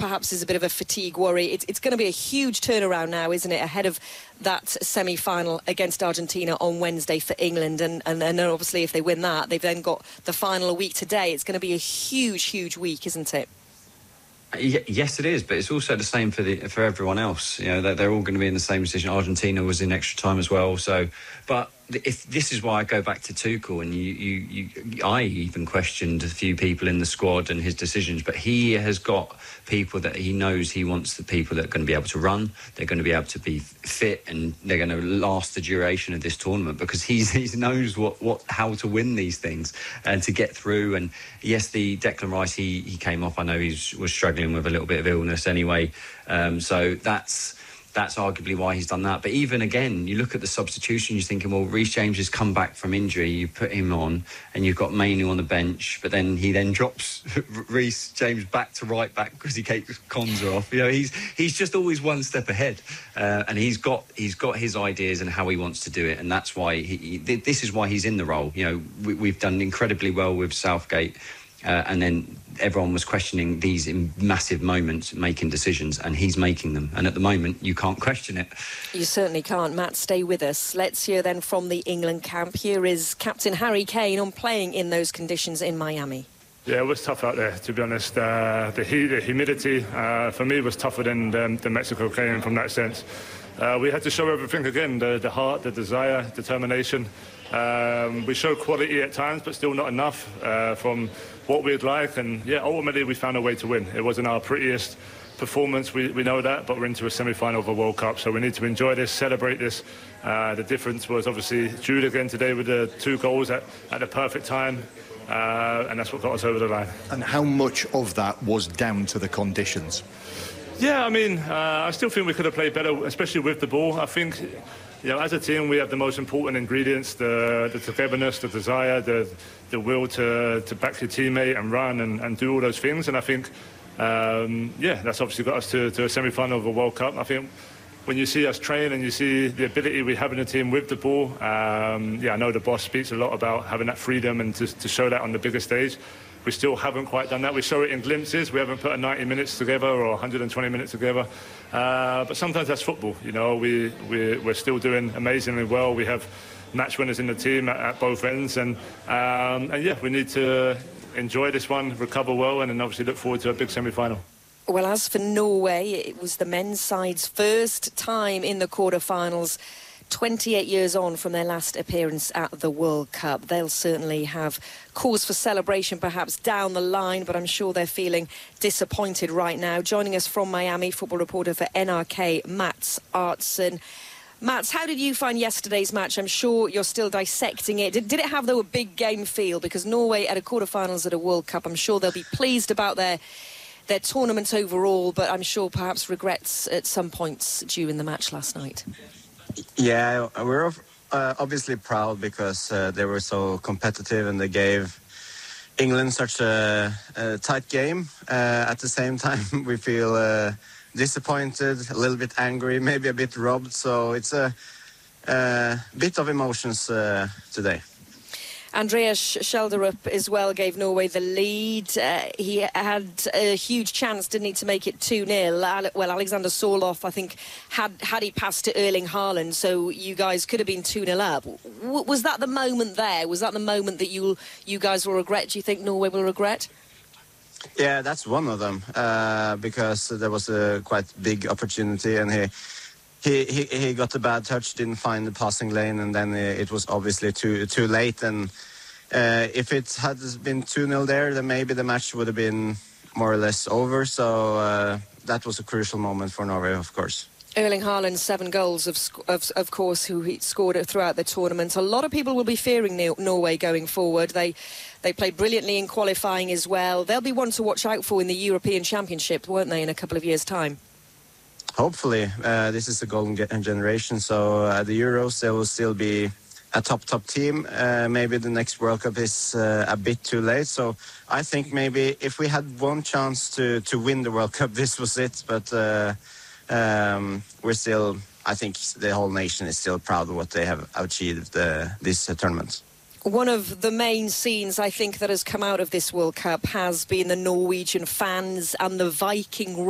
perhaps is a bit of a fatigue worry. It's going to be a huge turnaround now, isn't it, ahead of that semi-final against Argentina on Wednesday for England. And then obviously if they win that, they've then got the final a week today. It's going to be a huge, huge week, isn't it? Yes, it is, but it's also the same for everyone else. You know, they're all going to be in the same position. Argentina was in extra time as well. So, but if this is why I go back to Tuchel, and I even questioned a few people in the squad and his decisions, but he has got people that he knows he wants, the people that are going to be able to run, they're going to be able to be fit, and they're going to last the duration of this tournament, because he knows how to win these things and to get through. And yes, the Declan Rice, he came off. I know he was struggling with a little bit of illness anyway, so that's arguably why he's done that. But even again, you look at the substitution, you're thinking, well, Reece James has come back from injury, you put him on, and you've got Mainu on the bench, but then he drops Reece James back to right back because he takes Konsa off. You know, he's just always one step ahead, and he's got his ideas and how he wants to do it, and that's why this is why he's in the role. You know, we've done incredibly well with Southgate. And then everyone was questioning these massive moments, making decisions, and he's making them. And at the moment, you can't question it. You certainly can't. Matt, stay with us. Let's hear then from the England camp. Here is Captain Harry Kane on playing in those conditions in Miami. Yeah, it was tough out there, to be honest. The heat, the humidity, for me, was tougher than the Mexico game from that sense. We had to show everything again, the heart, the desire, determination. We showed quality at times, but still not enough from what we'd like. And yeah, ultimately we found a way to win. It wasn't our prettiest performance, we know that, but we're into a semi-final of a World Cup, so we need to enjoy this, celebrate this. The difference was obviously Jude again today with the 2 goals at the perfect time. And that's what got us over the line. And how much of that was down to the conditions? Yeah, I mean, I still think we could have played better, especially with the ball. I think, you know, as a team, we have the most important ingredients: the togetherness, the desire, the will to back your teammate and run and do all those things. And I think, yeah, that's obviously got us to a semi-final of a World Cup. I think when you see us train and you see the ability we have in the team with the ball, yeah, I know the boss speaks a lot about having that freedom and to show that on the bigger stage. We still haven't quite done that. We show it in glimpses. We haven't put a 90 minutes together or 120 minutes together. But sometimes that's football. You know, we're still doing amazingly well. We have match winners in the team at both ends. And yeah, we need to enjoy this one, recover well, and then obviously look forward to a big semi-final. Well, as for Norway, it was the men's side's first time in the quarter-finals, 28 years on from their last appearance at the World Cup. They'll certainly have cause for celebration perhaps down the line, but I'm sure they're feeling disappointed right now. Joining us from Miami, football reporter for NRK, Mats Artson. Mats, how did you find yesterday's match? I'm sure you're still dissecting it. Did it have, though, a big game feel? Because Norway at a quarter-finals at a World Cup, I'm sure they'll be pleased about their tournament overall, but I'm sure perhaps regrets at some points during the match last night. Yeah, we're obviously proud because they were so competitive and they gave England such a tight game. At the same time, we feel disappointed, a little bit angry, maybe a bit robbed. So it's a bit of emotions today. Andreas Schjelderup as well gave Norway the lead. He had a huge chance, didn't he, to make it 2-0. Well, Alexander Sorloth, I think, had he passed to Erling Haaland, so you guys could have been 2-0 up. Was that the moment there? Was that the moment that you guys will regret? Do you think Norway will regret? Yeah, that's one of them, because there was a quite big opportunity, and he got a bad touch, didn't find the passing lane, and then it was obviously too late. And if it had been 2-0 there, then maybe the match would have been more or less over. So that was a crucial moment for Norway, of course. Erling Haaland, 7 goals, of course, who he scored throughout the tournament. A lot of people will be fearing Norway going forward. They played brilliantly in qualifying as well. They'll be one to watch out for in the European Championship, won't they, in a couple of years' time? Hopefully. This is a golden generation, so at the Euros they will still be a top team. Maybe the next World Cup is a bit too late, so I think maybe if we had one chance to win the World Cup, this was it. But we're still, I think the whole nation is still proud of what they have achieved this tournament. One of the main scenes, I think, that has come out of this World Cup has been the Norwegian fans and the Viking